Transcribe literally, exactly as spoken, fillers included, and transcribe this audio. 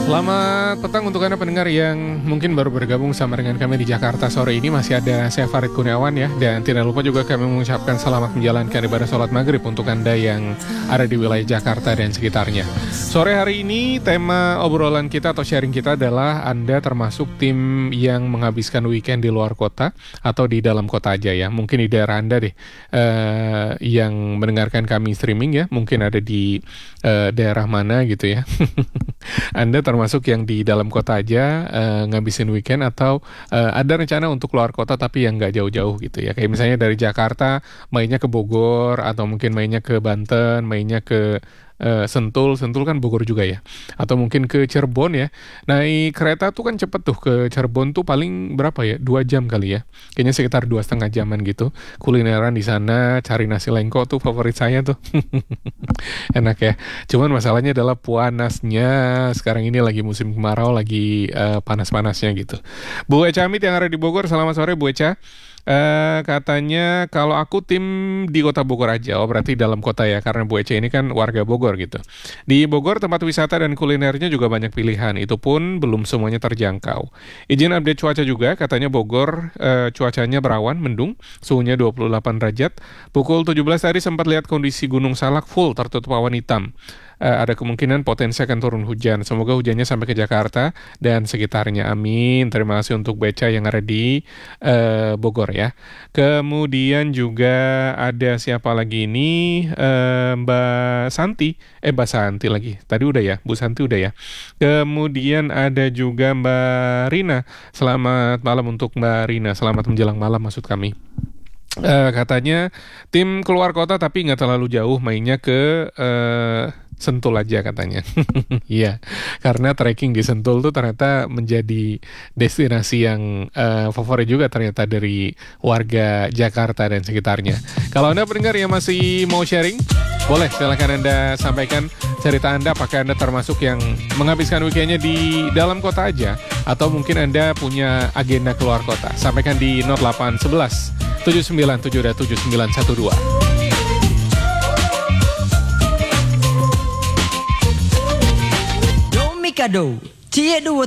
Selamat petang untuk Anda pendengar yang mungkin baru bergabung sama dengan kami di Jakarta sore ini. Masih ada saya Farid Kurniawan ya. Dan tidak lupa juga kami mengucapkan selamat menjalankan ibadah sholat maghrib untuk Anda yang ada di wilayah Jakarta dan sekitarnya. Sore hari ini tema obrolan kita atau sharing kita adalah Anda termasuk tim yang menghabiskan weekend di luar kota atau di dalam kota aja ya. Mungkin di daerah Anda deh uh, yang mendengarkan kami streaming ya. Mungkin ada di uh, daerah mana gitu ya. Anda termasuk yang di dalam kota aja uh, ngabisin weekend atau uh, ada rencana untuk keluar kota tapi yang nggak jauh-jauh gitu ya. Kayak misalnya dari Jakarta mainnya ke Bogor atau mungkin mainnya ke Banten, mainnya ke uh, Sentul, Sentul kan Bogor juga ya. Atau mungkin ke Cirebon ya. Naik kereta tuh kan cepet tuh ke Cirebon tuh paling berapa ya? Dua jam kali ya. Kayaknya sekitar dua setengah jaman gitu. Kulineran di sana, cari nasi lengko tuh favorit saya tuh. Enak ya. Cuman masalahnya adalah panasnya. Sekarang ini lagi musim kemarau, lagi uh, panas-panasnya gitu. Bu Eca Amit yang ada di Bogor, selamat sore Bu Eca. Uh, katanya kalau aku tim di kota Bogor aja. Oh berarti dalam kota ya, karena Bu Ece ini kan warga Bogor gitu. Di Bogor tempat wisata dan kulinernya juga banyak pilihan. Itu pun belum semuanya terjangkau. Izin update cuaca juga. Katanya Bogor uh, cuacanya berawan, mendung, suhunya dua puluh delapan derajat. Pukul tujuh belas tadi sempat lihat kondisi Gunung Salak full tertutup awan hitam. Uh, ada kemungkinan potensi akan turun hujan. Semoga hujannya sampai ke Jakarta dan sekitarnya. Amin. Terima kasih untuk Beca yang ada di uh, Bogor ya. Kemudian juga ada siapa lagi ini? Uh, Mbak Santi. Eh Mbak Santi lagi. Tadi udah ya. Bu Santi udah ya. Kemudian ada juga Mbak Rina. Selamat malam untuk Mbak Rina. Selamat menjelang malam maksud kami. Uh, katanya tim keluar kota tapi nggak terlalu jauh, mainnya ke uh, Sentul aja katanya. Iya, karena trekking di Sentul tuh ternyata menjadi destinasi yang uh, favorit juga ternyata dari warga Jakarta dan sekitarnya. Kalau Anda pendengar yang masih mau sharing, boleh silakan Anda sampaikan cerita Anda, apakah Anda termasuk yang menghabiskan weekendnya di dalam kota aja atau mungkin Anda punya agenda keluar kota. Sampaikan di nol delapan satu satu tujuh sembilan tujuh tujuh sembilan satu dua. Mikado, cie dua